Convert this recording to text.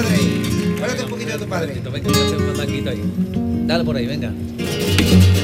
padre ahí. Háblate un poquito de tu padre. Venga, voy a hacer un mandanguito ahí. Dale por ahí, venga.